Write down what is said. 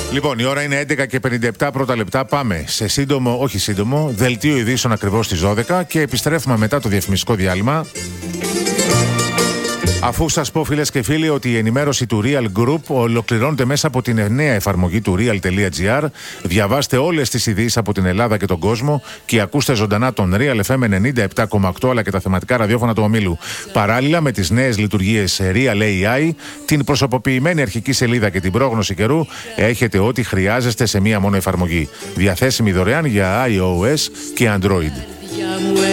Λοιπόν, η ώρα είναι 11 και 57 πρώτα λεπτά. Πάμε σε σύντομο, δελτίο ειδήσεων ακριβώς στις 12 και επιστρέφουμε μετά το διαφημιστικό διάλειμμα. Αφού σας πω, φίλες και φίλοι, ότι η ενημέρωση του Real Group ολοκληρώνεται μέσα από την νέα εφαρμογή του real.gr. Διαβάστε όλες τις ειδήσεις από την Ελλάδα και τον κόσμο και ακούστε ζωντανά τον Real FM 97,8 αλλά και τα θεματικά ραδιόφωνα του ομίλου. Παράλληλα με τις νέες λειτουργίες Real AI, την προσωποποιημένη αρχική σελίδα και την πρόγνωση καιρού, έχετε ό,τι χρειάζεστε σε μία μόνο εφαρμογή. Διαθέσιμη δωρεάν για iOS και Android.